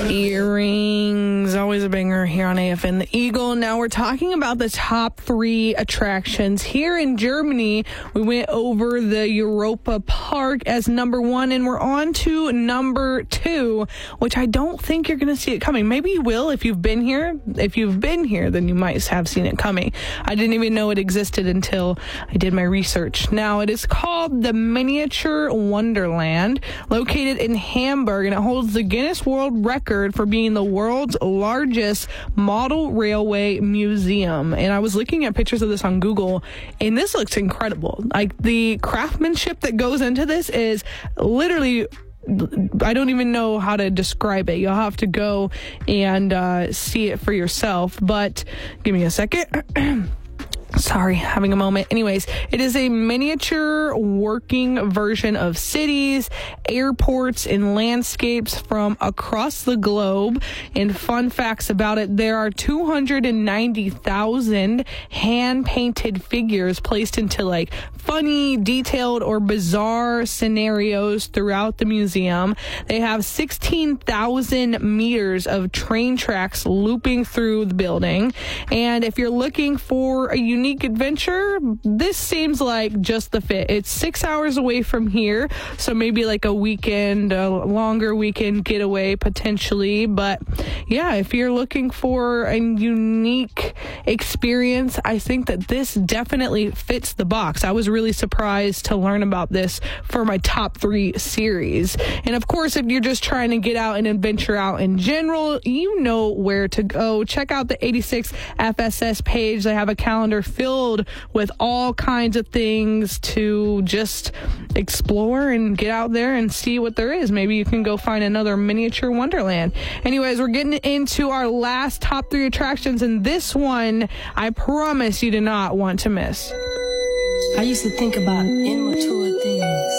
Earrings, always a banger here on AFN The Eagle. Now we're talking about the top 3 attractions here in Germany. We went over the Europa Park as number 1, and we're on to number 2, which I don't think you're going to see it coming. Maybe you will if you've been here. If you've been here, then you might have seen it coming. I didn't even know it existed until I did my research. Now, it is called the Miniature Wonderland, located in Hamburg, and it holds the Guinness World Record for being the world's largest model railway museum. And I was looking at pictures of this on Google, and this looks incredible. Like, the craftsmanship that goes into this is literally, I don't even know how to describe it. You'll have to go and see it for yourself. But give me a second. Sorry, having a moment. Anyways, it is a miniature working version of cities, airports, and landscapes from across the globe. And fun facts about it, there are 290,000 hand-painted figures placed into like funny, detailed, or bizarre scenarios throughout the museum. They have 16,000 meters of train tracks looping through the building. And if you're looking for a unique adventure, this seems like just the fit. It's 6 hours away from here, so maybe like a longer weekend getaway potentially. But yeah, if you're looking for a unique experience, I think that this definitely fits the box. I was really surprised to learn about this for my top 3 series. And of course, if you're just trying to get out and adventure out in general, you know where to go. Check out the 86 FSS page. They have a calendar filled with all kinds of things to just explore and get out there and see what there is. Maybe you can go find another miniature wonderland. Anyways, we're getting into our last top 3 attractions, and this one I promise you do not want to miss. I used to think about immature things.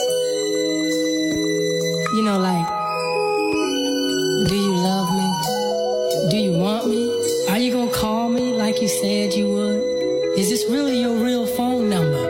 You know, like, do you love me? Do you want me? Are you gonna call me like you said you would? Is this really your real phone number?